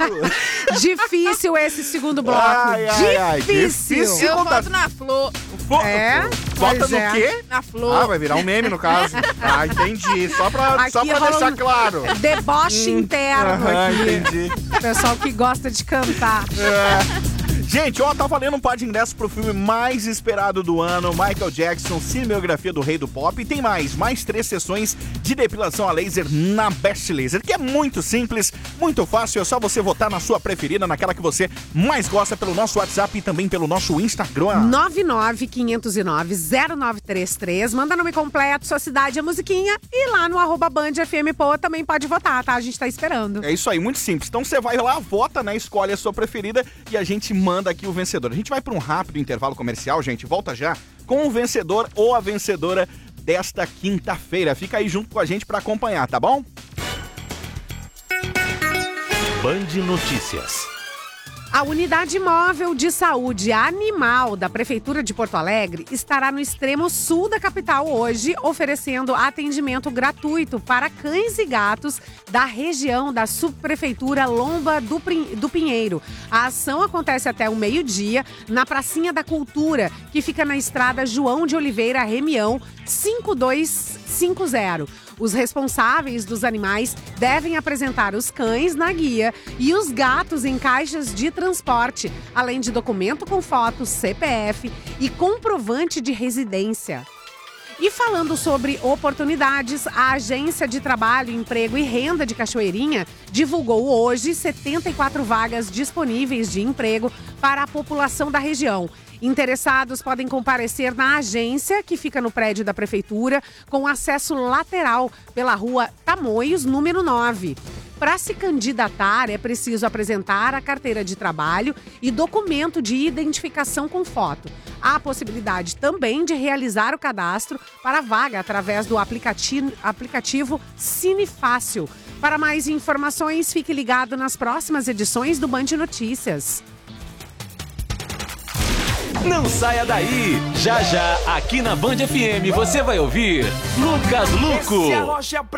Difícil esse segundo bloco. Difícil. Eu voto na Flor. Vota no quê? Na Flor. Vai virar um meme, no caso. Entendi. Só pra deixar claro. Deboche interno aqui. Entendi. Pessoal que gosta de cantar. Gente, tá valendo um par de ingressos pro filme mais esperado do ano, Michael Jackson, Cinebiografia do Rei do Pop. E tem mais 3 sessões de depilação a laser na Best Laser, que é muito simples, muito fácil. É só você votar na sua preferida, naquela que você mais gosta, pelo nosso WhatsApp e também pelo nosso Instagram. 995090933. Manda nome completo, sua cidade, a musiquinha. E lá no @BandFMPoa também pode votar, tá? A gente tá esperando. É isso aí, muito simples. Então você vai lá, vota, né? Escolhe a sua preferida e a gente manda aqui o vencedor. A gente vai para um rápido intervalo comercial, gente. Volta já com o vencedor ou a vencedora desta quinta-feira. Fica aí junto com a gente para acompanhar, tá bom? Band Notícias. A Unidade Móvel de Saúde Animal da Prefeitura de Porto Alegre estará no extremo sul da capital hoje, oferecendo atendimento gratuito para cães e gatos da região da Subprefeitura Lomba do Pinheiro. A ação acontece até o meio-dia na Pracinha da Cultura, que fica na estrada João de Oliveira Remião, 5250. Os responsáveis dos animais devem apresentar os cães na guia e os gatos em caixas de transporte, além de documento com foto, CPF e comprovante de residência. E falando sobre oportunidades, a Agência de Trabalho, Emprego e Renda de Cachoeirinha divulgou hoje 74 vagas disponíveis de emprego para a população da região. Interessados podem comparecer na agência, que fica no prédio da Prefeitura, com acesso lateral pela rua Tamoios, número 9. Para se candidatar, é preciso apresentar a carteira de trabalho e documento de identificação com foto. Há a possibilidade também de realizar o cadastro para a vaga através do aplicativo Cine Fácil. Para mais informações, fique ligado nas próximas edições do Band Notícias. Não saia daí! Já, aqui na Band FM, você vai ouvir Lucas Luco.